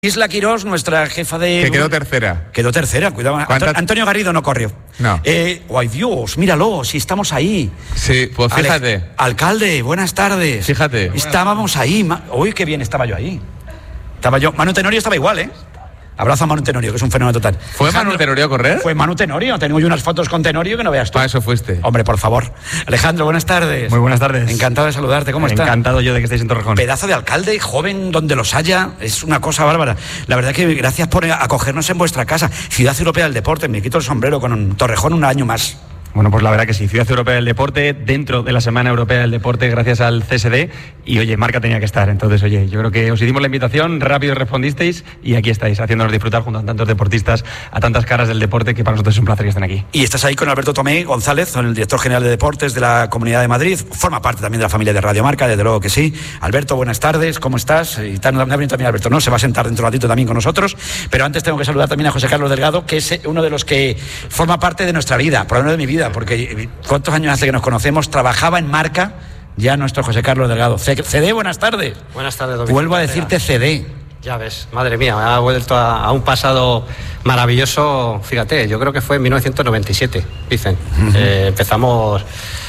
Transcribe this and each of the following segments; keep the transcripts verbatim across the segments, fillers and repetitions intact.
Isla Quirós, nuestra jefa de... Que quedó tercera. Quedó tercera, cuidado. ¿Cuántas? Antonio Garrido no corrió. No. Eh, ¡Ay, Dios! Míralo, si estamos ahí. Sí, pues fíjate. Ale... Alcalde, buenas tardes. Fíjate. Estábamos ahí. Ma... Uy, qué bien estaba yo ahí. Estaba yo. Manu Tenorio estaba igual, ¿eh? Abrazo a Manu Tenorio, que es un fenómeno total. ¿Fue Alejandro, Manu Tenorio a correr? Fue Manu Tenorio. Tengo yo unas fotos con Tenorio que no veas tú. Para eso fuiste. Hombre, por favor. Alejandro, buenas tardes. Muy buenas tardes. Encantado de saludarte. ¿Cómo estás? Encantado yo de que estéis en Torrejón. Pedazo de alcalde, joven, donde los haya. Es una cosa bárbara. La verdad que gracias por acogernos en vuestra casa. Ciudad Europea del Deporte. Me quito el sombrero con un Torrejón un año más. Bueno, pues la verdad que sí, Ciudad Europea del Deporte, dentro de la Semana Europea del Deporte, gracias al C S D, y oye, Marca tenía que estar, entonces oye, yo creo que os hicimos la invitación, rápido respondisteis, y aquí estáis, haciéndonos disfrutar junto a tantos deportistas, a tantas caras del deporte, que para nosotros es un placer que estén aquí. Y estás ahí con Alberto Tomé González, el director general de Deportes de la Comunidad de Madrid, forma parte también de la familia de Radio Marca, desde luego que sí. Alberto, buenas tardes, ¿cómo estás? Y también Alberto, no, se va a sentar dentro de un ratito también con nosotros, pero antes tengo que saludar también a José Carlos Delgado, que es uno de los que forma parte de nuestra vida, por lo menos de mi vida, porque ¿cuántos años hace que nos conocemos? Trabajaba en Marca ya nuestro José Carlos Delgado. C D, buenas tardes. Buenas tardes, Domingo. Vuelvo a decirte C D. Ya ves, madre mía, me ha vuelto a, a un pasado maravilloso. Fíjate, yo creo que fue en mil novecientos noventa y siete, dicen. Uh-huh. eh, empezamos...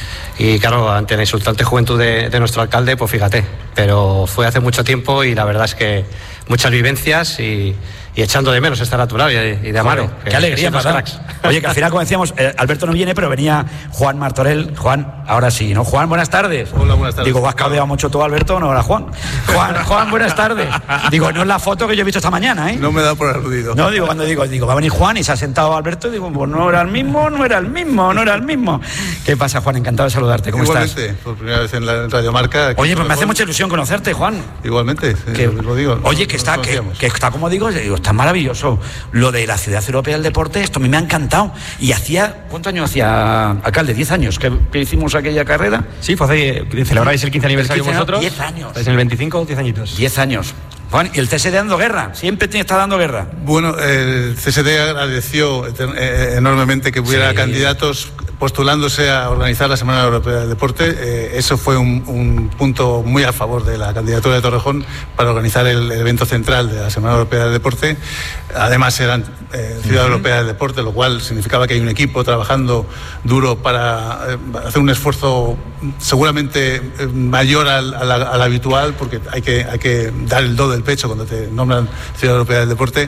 Y claro, ante la insultante juventud de, de nuestro alcalde, pues fíjate, pero fue hace mucho tiempo y la verdad es que muchas vivencias y, y echando de menos esta natural y, y de Amaro. Joder, qué alegría, más cracks. Oye, que al final, como decíamos, eh, Alberto no viene, pero venía Juan Martorell. Juan, ahora sí, ¿no? Juan, buenas tardes. Hola, buenas tardes. Digo, ¿has cabreado mucho tú, Alberto? No, ahora Juan. Juan, Juan, buenas tardes. Digo, no es la foto que yo he visto esta mañana, ¿eh? No me da por aludido. No, digo, cuando digo, digo, va a venir Juan y se ha sentado Alberto, digo, pues no era el mismo, no era el mismo, no era el mismo. ¿Qué pasa, Juan? Encantado de saludarte. ¿Cómo Igualmente, estás? Por primera vez en la Radio Marca. Oye, pues me hace mucha ilusión conocerte, Juan. Igualmente, que, lo digo. Oye, que está, que, que está, como digo, digo, está maravilloso. Lo de la Ciudad Europea del Deporte, esto a mí me ha encantado. Y hacía, ¿cuántos años hacía, alcalde? ¿diez años que, que hicimos aquella carrera? Sí, fue hace, celebráis el quince aniversario vosotros. diez años. ¿Es en el veinticinco? diez añitos. diez años. Juan, y el C S D dando guerra, siempre está dando guerra. Bueno, el C S D agradeció eh, enormemente que hubiera sí. candidatos postulándose a organizar la Semana Europea del Deporte. Eh, eso fue un, un punto muy a favor de la candidatura de Torrejón para organizar el, el evento central de la Semana Europea del Deporte. Además eran eh, Ciudad uh-huh. Europea del Deporte, lo cual significaba que hay un equipo trabajando duro para eh, hacer un esfuerzo seguramente eh, mayor al, al, al habitual, porque hay que, hay que dar el do del pecho cuando te nombran Ciudad Europea del Deporte,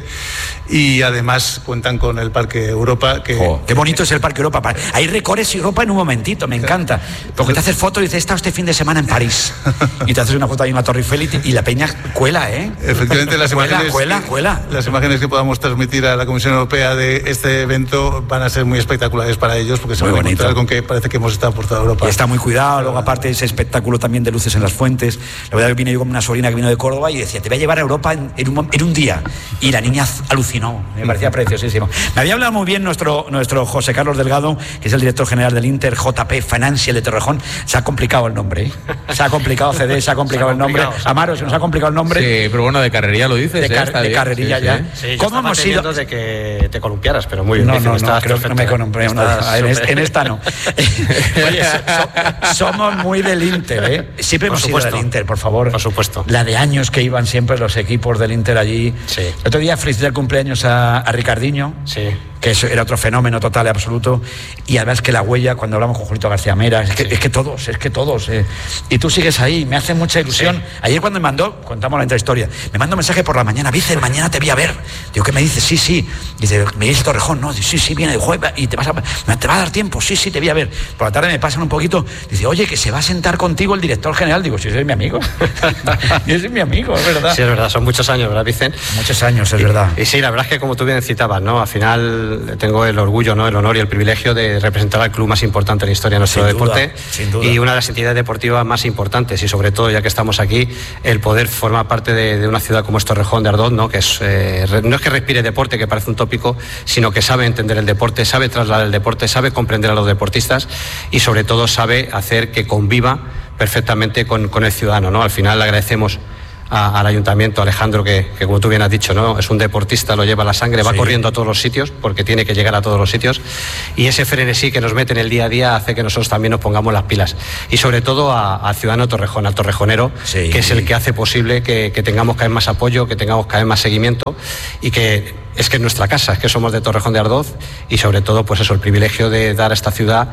y además cuentan con el Parque Europa que... Oh, qué bonito es el Parque Europa. Ahí recorres Europa en un momentito, me encanta, porque te haces fotos y dices, he estado este fin de semana en París y te haces una foto ahí en la Torre Eiffel y, y la peña cuela, ¿eh? Efectivamente, las cuela, imágenes cuela, cuela. las imágenes que podamos transmitir a la Comisión Europea de este evento van a ser muy espectaculares para ellos, porque se van a encontrar con que parece que hemos estado por toda Europa. Y está muy cuidado, luego aparte ese espectáculo también de luces en las fuentes. La verdad que vine yo con una sobrina que vino de Córdoba y decía, te voy a llevar a Europa en, en, un, en un día, y la niña alucinó, me parecía preciosísimo. Me había hablado muy bien nuestro, nuestro José Carlos Delgado, que es el director general del Inter, J P Financial de Torrejón. Se ha complicado el nombre, ¿eh? Se ha complicado C D, se ha complicado el nombre. Amaro, se nos ha complicado el nombre. Sí, pero bueno, de carrería lo dices, de, car ¿eh? de carrerilla sí, ya. Sí, sí, ¿Cómo hemos sido? de que te columpiaras, pero muy bien. No, no, no, creo que no me columpié. No, en, este, en esta no. Oye, so, so, somos muy del Inter, ¿eh? Siempre hemos sido del Inter, por favor. Por supuesto. La de años que iban siempre los equipos del Inter allí. Sí. El otro día felicité el cumpleaños a, a Ricardinho. Sí. Que eso era otro fenómeno total y absoluto, y además que la huella, cuando hablamos con Julito García Mera, es que, sí. es que todos, es que todos, eh. y tú sigues ahí, me hace mucha ilusión. Sí. Ayer cuando me mandó, contamos la intrahistoria, me mandó un mensaje por la mañana, Vicen, mañana te voy a ver. Digo, ¿qué me dices? Sí, sí. Dice, me dice Torrejón, no, dice, sí, sí, viene, Digo, y te vas a, te va a dar tiempo, sí, sí, te voy a ver. Por la tarde me pasan un poquito, dice, oye, que se va a sentar contigo el director general. Digo, si eres mi amigo. Y ese es mi amigo, es verdad. Sí, es verdad, son muchos años, ¿verdad, Vicen? Muchos años, es y, verdad. Y sí, la verdad es que como tú bien citabas, ¿no? Al final tengo el orgullo, ¿no? El honor y el privilegio de representar al club más importante de la historia de nuestro sin deporte, duda, sin duda. Y una de las entidades deportivas más importantes, y sobre todo, ya que estamos aquí, el poder formar parte de, de una ciudad como es Torrejón de Ardoz, ¿no? Que es, eh, no es que respire deporte, que parece un tópico, sino que sabe entender el deporte, sabe trasladar el deporte, sabe comprender a los deportistas y sobre todo sabe hacer que conviva perfectamente con, con el ciudadano, ¿no? Al final le agradecemos a, al ayuntamiento, Alejandro, que, que como tú bien has dicho, ¿no? Es un deportista, lo lleva a la sangre, va sí. corriendo a todos los sitios, porque tiene que llegar a todos los sitios, y ese frenesí que nos mete en el día a día hace que nosotros también nos pongamos las pilas, y sobre todo al ciudadano Torrejón, al torrejonero, sí. que es el que hace posible que, que tengamos cada vez más apoyo, que tengamos cada vez más seguimiento, y que es que es nuestra casa, es que somos de Torrejón de Ardoz, y sobre todo pues eso, el privilegio de dar a esta ciudad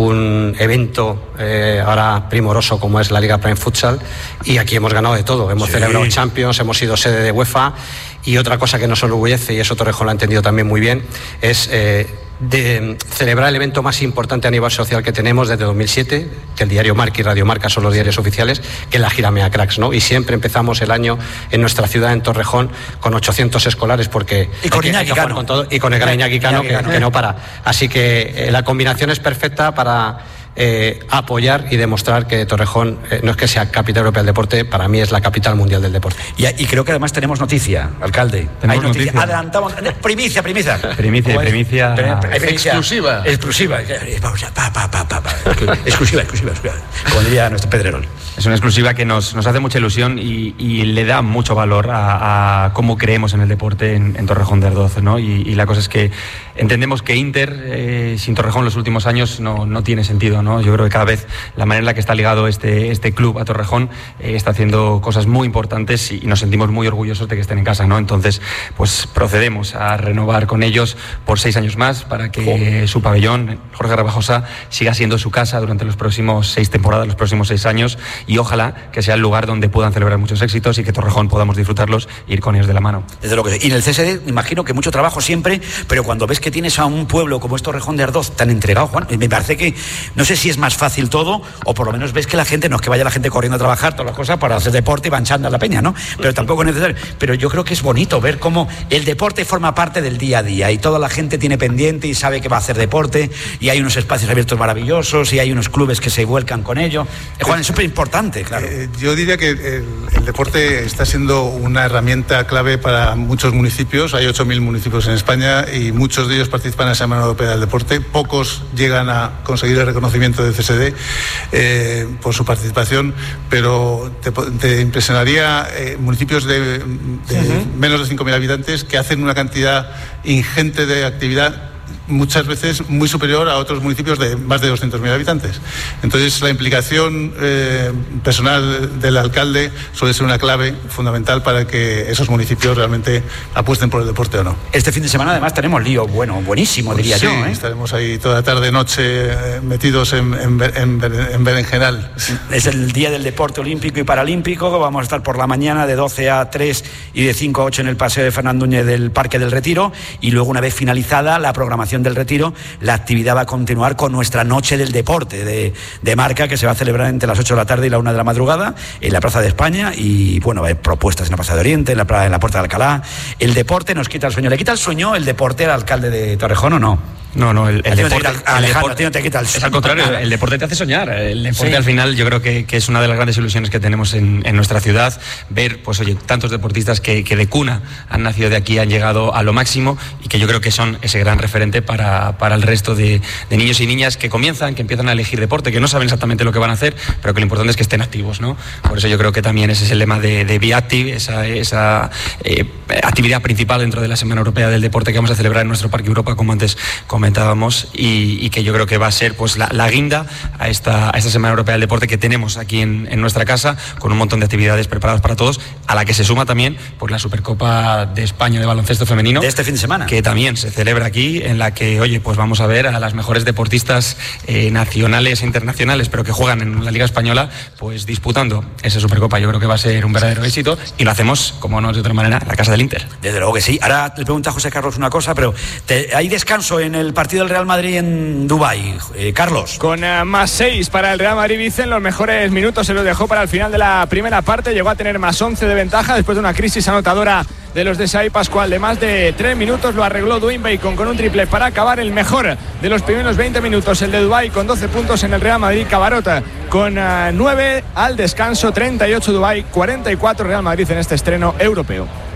un evento eh, ahora primoroso como es la Liga Prime Futsal, y aquí hemos ganado de todo, hemos sí. celebrado Champions, hemos sido sede de UEFA, y otra cosa que nos enorgullece, y eso Torrejón lo ha entendido también muy bien, es eh, de celebrar el evento más importante a nivel social que tenemos desde dos mil siete, que el diario Marca y Radio Marca son los diarios oficiales, que es la gira Mea Cracks, ¿no? Y siempre empezamos el año en nuestra ciudad, en Torrejón, con ochocientos escolares, porque y con Iñaki Cano, con todo, y con el gran Iñaki Cano, que, que no para. Así que eh, la combinación es perfecta para Eh, apoyar y demostrar que Torrejón eh, no es que sea capital europea del deporte, para mí es la capital mundial del deporte. Y, y creo que además tenemos noticia, alcalde. Tenemos Hay noticia. noticia. Adelantamos. Primicia, primicia. Primicia, primicia. Primicia. Exclusiva. Exclusiva. Vamos, pa, pa, pa, pa, pa. Exclusiva, exclusiva, exclusiva. Como diría nuestro Pedrerol. Es una exclusiva que nos, nos hace mucha ilusión y, y le da mucho valor a, a cómo creemos en el deporte en, en Torrejón de Ardoz, ¿no? Y, y la cosa es que entendemos que Inter eh, sin Torrejón los últimos años no, no tiene sentido, ¿no? Yo creo que cada vez la manera en la que está ligado este, este club a Torrejón eh, está haciendo cosas muy importantes y, y nos sentimos muy orgullosos de que estén en casa, ¿no? Entonces, pues procedemos a renovar con ellos por seis años más para que Joder. su pabellón, Jorge Rebajosa, siga siendo su casa durante los próximos seis temporadas, los próximos seis años, y ojalá que sea el lugar donde puedan celebrar muchos éxitos y que Torrejón podamos disfrutarlos e ir con ellos de la mano. Desde lo que y en el C S D me imagino que mucho trabajo siempre, pero cuando ves que tienes a un pueblo como es Torrejón de Ardoz tan entregado, Juan, me parece que no sé si es más fácil todo, o por lo menos ves que la gente, no es que vaya la gente corriendo a trabajar, todas las cosas para hacer deporte y banchando a la peña, ¿no? Pero tampoco es necesario. Pero yo creo que es bonito ver cómo el deporte forma parte del día a día y toda la gente tiene pendiente y sabe que va a hacer deporte, y hay unos espacios abiertos maravillosos y hay unos clubes que se vuelcan con ello. Eh, Juan, es súper importante, claro. Eh, yo diría que el, el deporte está siendo una herramienta clave para muchos municipios. Hay ocho mil municipios en España y muchos de ellos participan en la Semana Europea del Deporte. Pocos llegan a conseguir el reconocimiento del C S D eh, por su participación, pero te, te impresionaría eh, municipios de, de uh-huh. menos de cinco mil habitantes que hacen una cantidad ingente de actividad, muchas veces muy superior a otros municipios de más de doscientos mil habitantes. Entonces la implicación eh, personal del alcalde suele ser una clave fundamental para que esos municipios realmente apuesten por el deporte o no. Este fin de semana además tenemos lío bueno, buenísimo, diría sí, yo. ¿eh? Estaremos ahí toda tarde, noche eh, metidos en, en, en, en berenjenal. Es el día del deporte olímpico y paralímpico. Vamos a estar por la mañana de doce a tres y de cinco a ocho en el paseo de Fernando Núñez del Parque del Retiro, y luego, una vez finalizada la programación del Retiro, la actividad va a continuar con nuestra noche del deporte de, de Marca, que se va a celebrar entre las ocho de la tarde y la una de la madrugada en la Plaza de España. Y bueno, va a haber propuestas en la Plaza de Oriente, en la, en la Puerta de Alcalá. El deporte nos quita el sueño. ¿Le quita el sueño el deporte al alcalde de Torrejón o no? No, no, el, el deporte, no te, Alejandro, a ti no te quita el sueño. Es al contrario, el deporte te hace soñar. El deporte sí. al final yo creo que, que es una de las grandes ilusiones que tenemos en, en nuestra ciudad, ver, pues oye, tantos deportistas que, que de cuna han nacido de aquí, han llegado a lo máximo, y que yo creo que son ese gran referente para, para el resto de, de niños y niñas que comienzan, que empiezan a elegir deporte, que no saben exactamente lo que van a hacer, pero que lo importante es que estén activos, ¿no? Por eso yo creo que también ese es el lema de, de Be Active, esa, esa eh, actividad principal dentro de la Semana Europea del Deporte que vamos a celebrar en nuestro Parque Europa, como antes comentábamos. Y, y que yo creo que va a ser pues la, la guinda a esta, a esta Semana Europea del Deporte que tenemos aquí en, en nuestra casa, con un montón de actividades preparadas para todos, a la que se suma también pues la Supercopa de España de baloncesto femenino de este fin de semana, que también se celebra aquí, en la que oye pues vamos a ver a las mejores deportistas eh, nacionales e internacionales, pero que juegan en la Liga Española, pues disputando esa Supercopa. Yo creo que va a ser un verdadero éxito, y lo hacemos, como no es de otra manera, en la casa del Inter. Desde luego que sí. Ahora le pregunta a José Carlos una cosa, pero te, ¿hay descanso en el partido del Real Madrid en Dubái, eh, Carlos? Con uh, más seis para el Real Madrid. Vicen, los mejores minutos se los dejó para el final de la primera parte, llegó a tener más once de ventaja después de una crisis anotadora de los de Saí Pascual de más de tres minutos. Lo arregló Dwayne Bacon con un triple para acabar el mejor de los primeros veinte minutos, el de Dubái, con doce puntos en el Real Madrid. Cabarota con uh, nueve al descanso, treinta y ocho Dubái, cuarenta y cuatro Real Madrid en este estreno europeo.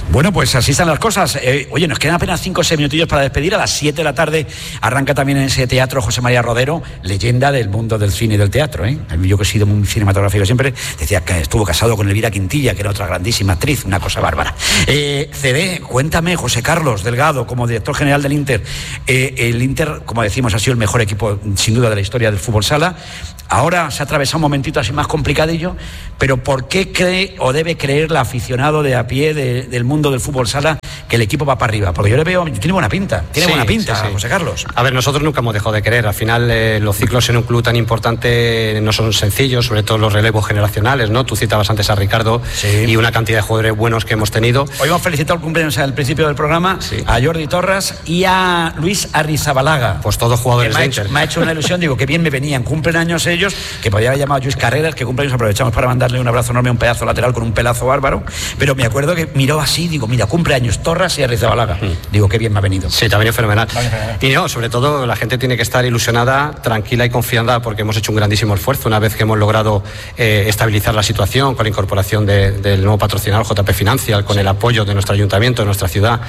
Bueno, pues así están las cosas. Eh, oye, nos quedan apenas cinco o seis minutillos para despedir. A las siete de la tarde arranca también en ese teatro José María Rodero, leyenda del mundo del cine y del teatro, ¿eh? Yo que he sido muy cinematográfico siempre, decía que estuvo casado con Elvira Quintilla, que era otra grandísima actriz, una cosa bárbara. Eh, C D, cuéntame, José Carlos Delgado, como director general del Inter. Eh, el Inter, como decimos, ha sido el mejor equipo, sin duda, de la historia del fútbol sala. Ahora se ha atravesado un momentito así más complicadillo, pero ¿por qué cree o debe creer el aficionado de a pie de, del mundo del fútbol sala que el equipo va para arriba? Porque yo le veo, tiene buena pinta, tiene sí, buena pinta, sí, sí. José Carlos. A ver, nosotros nunca hemos dejado de creer. Al final, eh, los ciclos en un club tan importante no son sencillos, sobre todo los relevos generacionales, ¿no? Tú citabas antes a Ricardo sí. y una cantidad de jugadores buenos que hemos tenido. Hoy hemos felicitado el cumpleaños al principio del programa sí. a Jordi Torres y a Luis Arrizabalaga. Pues todos jugadores de Inter. Me ha hecho una ilusión, digo, que bien me venían, cumplen años ellos, que podía haber llamado a Luis Carreras, que cumpleaños, aprovechamos para mandarle un abrazo enorme a un pedazo lateral con un pelazo bárbaro, pero me acuerdo que miró así, digo, mira, cumpleaños Torres y Arrizabalaga. Mm. Digo, qué bien me ha venido. Sí, te ha venido fenomenal. fenomenal. Y no, sobre todo la gente tiene que estar ilusionada, tranquila y confiada, porque hemos hecho un grandísimo esfuerzo una vez que hemos logrado eh, estabilizar la situación con la incorporación de, del nuevo patrocinador J P Financial, con sí. el apoyo de nuestro ayuntamiento, de nuestra ciudad.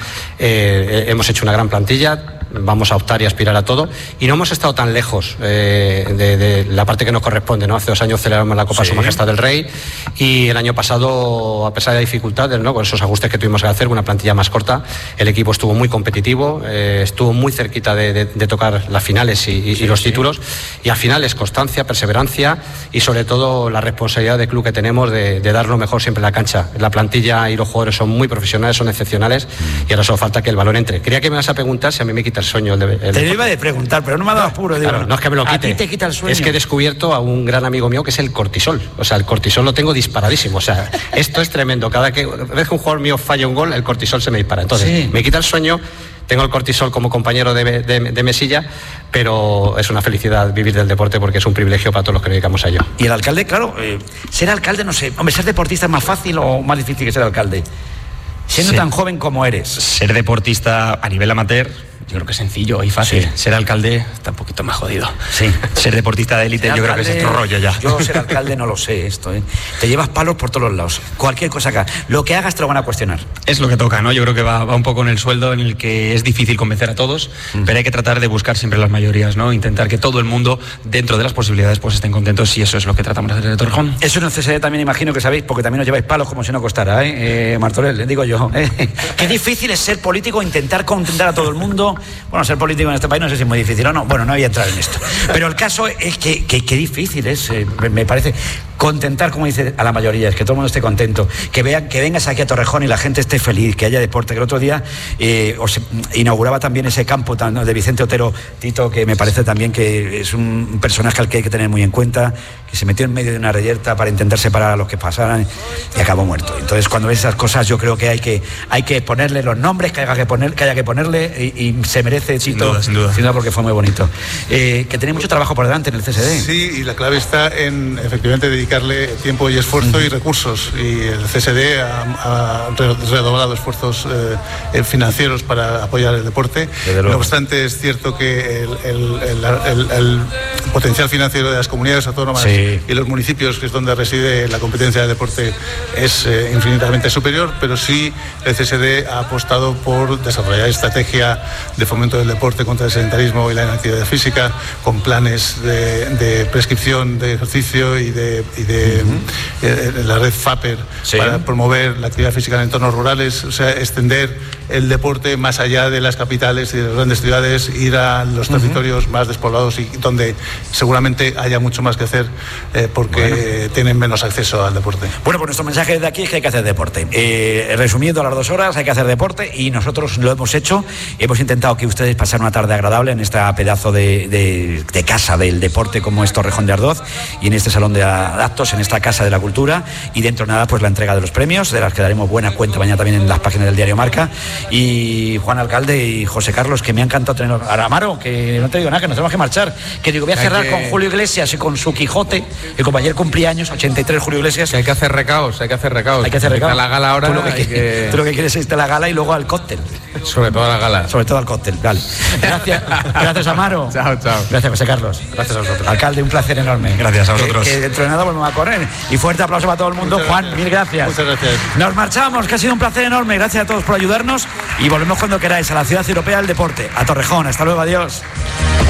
Eh, hemos hecho una gran plantilla, vamos a optar y aspirar a todo, y no hemos estado tan lejos eh, de, de la parte que nos corresponde, ¿no? Hace dos años celebramos la Copa sí. Su Majestad del Rey, y el año pasado, a pesar de dificultades, ¿no? Con esos ajustes que tuvimos que hacer, una plantilla más corta, el equipo estuvo muy competitivo, eh, estuvo muy cerquita de, de, de tocar las finales y, y, sí, y los sí. títulos, y al final es constancia, perseverancia y sobre todo la responsabilidad del club que tenemos de, de dar lo mejor siempre en la cancha. La plantilla y los jugadores son muy profesionales, son excepcionales, mm. y ahora solo falta que el balón entre. Creía que me vas a preguntar si a mí me quita el sueño el de, el te lo iba a preguntar, pero no me ha dado apuro. Digo, claro, no es que me lo quite. A ti te quita el sueño. Es que he descubierto a un gran amigo mío que es el cortisol. O sea, el cortisol lo tengo disparadísimo. O sea, esto es tremendo. Cada que, vez que un jugador mío falla un gol, el cortisol se me dispara. Entonces, sí. me quita el sueño. Tengo el cortisol como compañero de, de, de mesilla, pero es una felicidad vivir del deporte porque es un privilegio para todos los que nos dedicamos a ello. Y el alcalde, claro, eh, ser alcalde, no sé, hombre, ser deportista es más fácil o más difícil que ser alcalde. Siendo sí. tan joven como eres. Ser deportista a nivel amateur, yo creo que es sencillo y fácil. Sí. Ser alcalde está un poquito más jodido. Sí. Ser deportista de élite, yo alcalde, creo que es otro rollo ya. Yo ser alcalde no lo sé esto, ¿eh? Te llevas palos por todos los lados. Cualquier cosa que hagas, lo que hagas te lo van a cuestionar. Es lo que toca, ¿no? Yo creo que va, va un poco en el sueldo en el que es difícil convencer a todos, mm. pero hay que tratar de buscar siempre las mayorías, ¿no? Intentar que todo el mundo, dentro de las posibilidades, pues estén contentos, y eso es lo que tratamos de hacer en Torrejón. Eso en el C S D también imagino que sabéis, porque también os lleváis palos como si no costara, ¿eh? eh Martorell, le digo yo. ¿eh? Qué difícil es ser político, intentar contentar a todo el mundo. Bueno, ser político en este país no sé si es muy difícil o no, bueno, no voy a entrar en esto, pero el caso es que qué que difícil es, eh, me parece, contentar, como dice, a la mayoría, es que todo el mundo esté contento, que vean, que vengas aquí a Torrejón y la gente esté feliz, que haya deporte. Que el otro día eh, os inauguraba también ese campo de Vicente Otero Tito, que me parece también que es un personaje al que hay que tener muy en cuenta, que se metió en medio de una reyerta para intentar separar a los que pasaran y acabó muerto. Entonces, cuando ves esas cosas, yo creo que hay que hay que ponerle los nombres que haya que poner, que haya que ponerle, y, y se merece Tito, sin duda, sin duda. Sin duda, porque fue muy bonito. Eh, que tiene mucho trabajo por delante en el C S D. Sí, y la clave está en efectivamente dedicarle tiempo y esfuerzo mm. y recursos, y el C S D ha, ha redoblado esfuerzos eh, financieros para apoyar el deporte. No obstante, es cierto que el, el, el, el, el potencial financiero de las comunidades autónomas sí. y los municipios, que es donde reside la competencia del deporte, es eh, infinitamente superior, pero sí el C S D ha apostado por desarrollar estrategia de fomento del deporte contra el sedentarismo y la inactividad física, con planes de, de prescripción de ejercicio y de, y de uh-huh. eh, la red FAPER sí. para promover la actividad física en entornos rurales, o sea, extender el deporte más allá de las capitales y de las grandes ciudades, ir a los uh-huh. territorios más despoblados y donde seguramente haya mucho más que hacer eh, porque bueno. tienen menos acceso al deporte. Bueno, pues nuestro mensaje de aquí es que hay que hacer deporte. Eh, resumiendo a las dos horas, hay que hacer deporte, y nosotros lo hemos hecho. Hemos intentado que ustedes pasen una tarde agradable en esta pedazo de, de, de casa del deporte como es Torrejón de Ardoz, y en este salón de actos, en esta casa de la cultura, y dentro de nada pues la entrega de los premios, de las que daremos buena cuenta mañana también en las páginas del diario Marca. Y Juan Alcalde y José Carlos, que me ha encantado tener a Amaro, que no te digo nada, que nos tenemos que marchar, que digo, voy a cerrar que... con Julio Iglesias y con su Quijote, que como ayer cumplía años, ochenta y tres Julio Iglesias. Que hay que hacer recaos, hay que hacer recaos. Hay que hacer recaos. La gala ahora. Tú lo que, que... tú lo que quieres es irte a la gala y luego al cóctel. Sobre todo a la gala. Sobre todo al cóctel, vale. Gracias, gracias Amaro. Chao, chao. Gracias, José Carlos. Gracias a vosotros. Alcalde, un placer enorme. Gracias a vosotros. Que, que dentro de nada volvemos a correr. Y fuerte aplauso para todo el mundo. Muchas Juan, gracias. mil gracias. Muchas gracias. Nos marchamos, que ha sido un placer enorme. Gracias a todos por ayudarnos. Y volvemos cuando queráis a la Ciudad Europea del Deporte, a Torrejón. Hasta luego, adiós.